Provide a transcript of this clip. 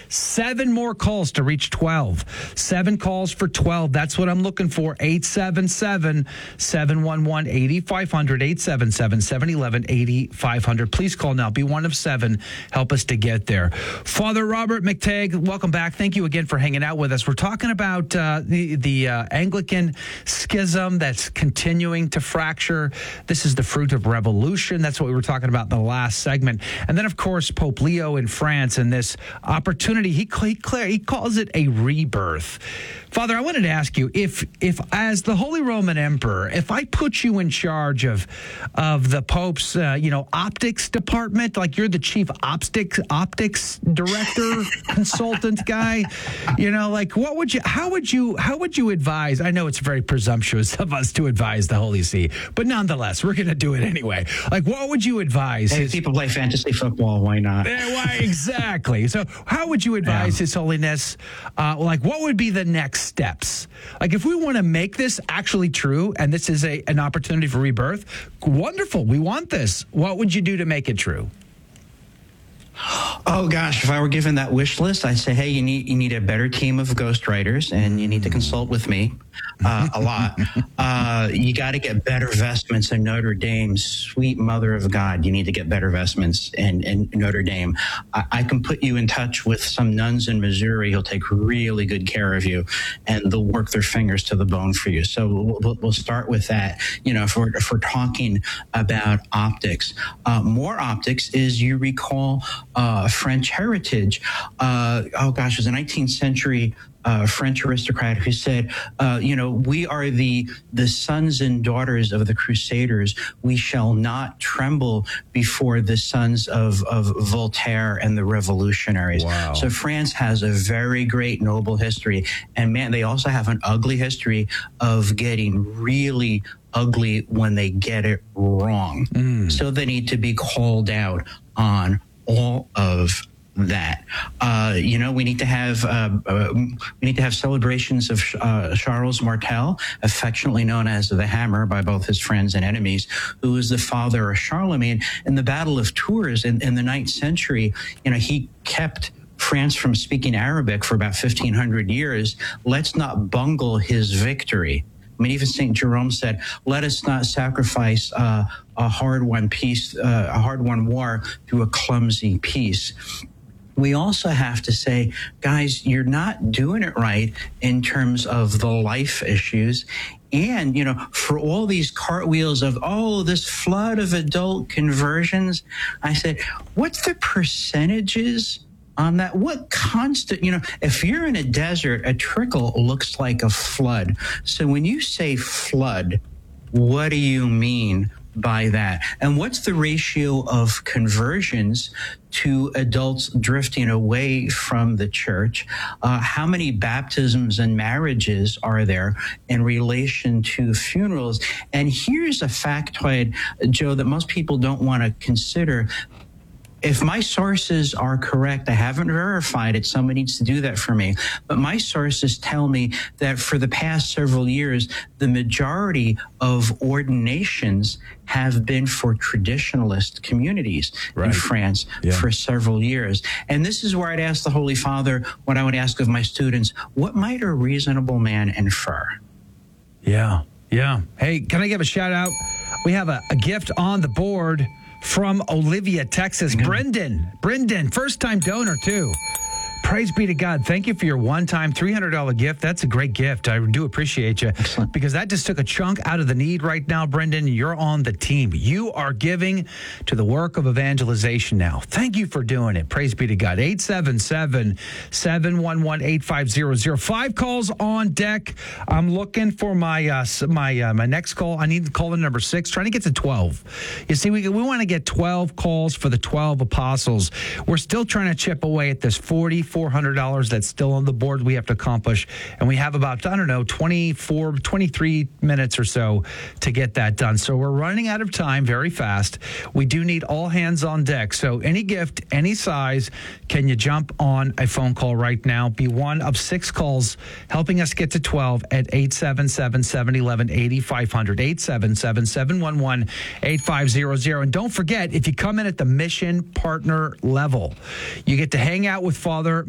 7 more calls to reach 12. 7 calls for 12. That's what I'm looking for. 877-711-8500. 877-711-8500. Please call now. Be one of 7. Help us to get there. Father Robert McTagg, welcome back. Thank you again for hanging out with us. We're talking about the Anglican schism that's continuing to fracture. This is the fruit of revolution. That's what we were talking about in the last segment. And then, of course, Pope Leo in France and this opportunity. He calls it a rebirth. Father, I wanted to ask you, if as the Holy Roman Emperor, if I put you in charge of the Pope's, optics department, like you're the chief optics director, consultant guy, how would you advise? I know it's very presumptuous of us to advise the Holy See, but nonetheless, we're going to do it anyway. Like, what would you advise? Hey, people play fantasy football. Why not? Why exactly? So, how would you advise His Holiness? What would be the next steps? Like, if we want to make this actually true, and this is an opportunity for rebirth, wonderful. We want this. What would you do to make it true? Oh gosh, if I were given that wish list, I'd say, hey, you need a better team of ghostwriters, and you need to consult with me a lot. You got to get better vestments in Notre Dame. Sweet Mother of God, you need to get better vestments in Notre Dame. I can put you in touch with some nuns in Missouri who'll take really good care of you, and they'll work their fingers to the bone for you. So we'll start with that. If we're talking about optics, more optics is, you recall, French heritage. It was a 19th century French aristocrat who said, we are the sons and daughters of the Crusaders. We shall not tremble before the sons of Voltaire and the revolutionaries. Wow. So France has a very great noble history. And man, they also have an ugly history of getting really ugly when they get it wrong. So they need to be called out on all of that. We need to have celebrations of Charles Martel, affectionately known as the Hammer by both his friends and enemies, who was the father of Charlemagne. In the Battle of Tours in the 9th century, he kept France from speaking Arabic for about 1,500 years. Let's not bungle his victory. I mean, even St. Jerome said, let us not sacrifice a hard-won war through a clumsy peace. We also have to say, guys, you're not doing it right in terms of the life issues. And, for all these cartwheels of, this flood of adult conversions, I said, what's the percentages on that? What constant, if you're in a desert, a trickle looks like a flood. So when you say flood, what do you mean by that? And what's the ratio of conversions to adults drifting away from the church? How many baptisms and marriages are there in relation to funerals? And here's a factoid, Joe, that most people don't want to consider. If my sources are correct, I haven't verified it, someone needs to do that for me, but my sources tell me that for the past several years, the majority of ordinations have been for traditionalist communities in France for several years. And this is where I'd ask the Holy Father, what I would ask of my students, what might a reasonable man infer? Yeah. Hey, can I give a shout out? We have a gift on the board from Olivia, Texas. Brendan, first-time donor, too. Praise be to God. Thank you for your one-time $300 gift. That's a great gift. I do appreciate you. Excellent. Because that just took a chunk out of the need right now, Brendan. You're on the team. You are giving to the work of evangelization now. Thank you for doing it. Praise be to God. 877-711-8500. 5 calls on deck. I'm looking for my next call. I need to call in number 6, trying to get to 12. You see, we want to get 12 calls for the 12 apostles. We're still trying to chip away at this $4,400 that's still on the board we have to accomplish. And we have about, 23 minutes or so to get that done. So we're running out of time very fast. We do need all hands on deck. So any gift, any size, can you jump on a phone call right now? Be one of 6 calls helping us get to 12 at 877-711-8500, 877-711-8500. And don't forget, if you come in at the mission partner level, you get to hang out with Father